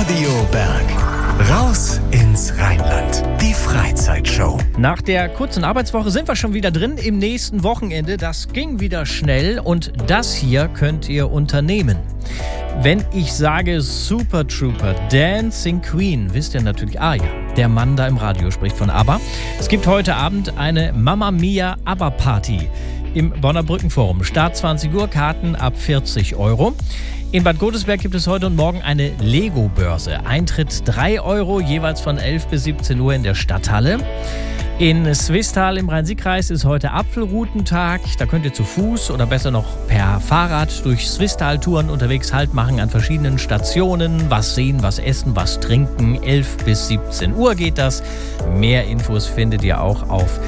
Radio Berg. Raus ins Rheinland. Die Freizeitshow. Nach der kurzen Arbeitswoche sind wir schon wieder drin im nächsten Wochenende. Das ging wieder schnell und das hier könnt ihr unternehmen. Wenn ich sage Super Trooper, Dancing Queen, wisst ihr natürlich, der Mann da im Radio spricht von ABBA. Es gibt heute Abend eine Mamma Mia ABBA-Party im Bonner Brückenforum. Start 20 Uhr, Karten ab 40 €. In Bad Godesberg gibt es heute und morgen eine Lego-Börse. Eintritt 3 €, jeweils von 11 bis 17 Uhr in der Stadthalle. In Swisttal im Rhein-Sieg-Kreis ist heute Apfelroutentag. Da könnt ihr zu Fuß oder besser noch per Fahrrad durch Swisttal-Touren unterwegs Halt machen an verschiedenen Stationen. Was sehen, was essen, was trinken. 11 bis 17 Uhr geht das. Mehr Infos findet ihr auch auf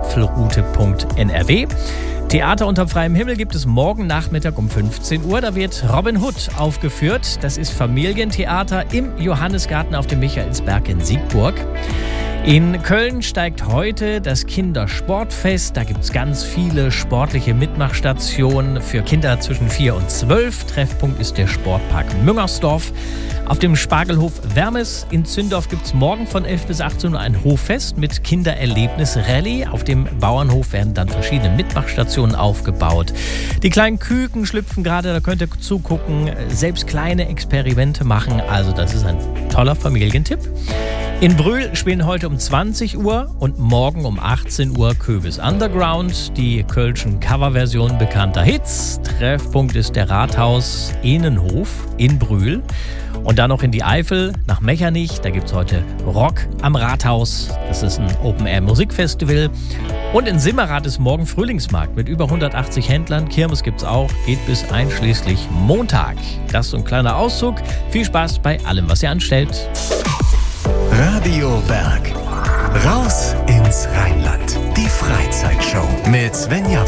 apfelroute.nrw. Theater unter freiem Himmel gibt es morgen Nachmittag um 15 Uhr. Da wird Robin Hood aufgeführt. Das ist Familientheater im Johannesgarten auf dem Michaelsberg in Siegburg. In Köln steigt heute das Kindersportfest. Da gibt es ganz viele sportliche Mitmachstationen für Kinder zwischen 4 und 12. Treffpunkt ist der Sportpark Müngersdorf. Auf dem Spargelhof Wermes in Zündorf gibt es morgen von 11 bis 18 Uhr ein Hoffest mit Kindererlebnis-Rallye. Auf dem Bauernhof werden dann verschiedene Mitmachstationen aufgebaut. Die kleinen Küken schlüpfen gerade, da könnt ihr zugucken, selbst kleine Experimente machen. Also das ist ein toller Familientipp. In Brühl spielen heute um 20 Uhr und morgen um 18 Uhr Köbis Underground, die kölschen Coverversionen bekannter Hits. Treffpunkt ist der Rathaus Innenhof in Brühl. Und dann noch in die Eifel, nach Mechernich. Da gibt es heute Rock am Rathaus. Das ist ein Open-Air-Musikfestival. Und in Simmerath ist morgen Frühlingsmarkt mit über 180 Händlern. Kirmes gibt es auch, geht bis einschließlich Montag. Das ist so ein kleiner Auszug. Viel Spaß bei allem, was ihr anstellt. Radio Berg. Raus ins Rheinland. Die Freizeitshow mit Svenja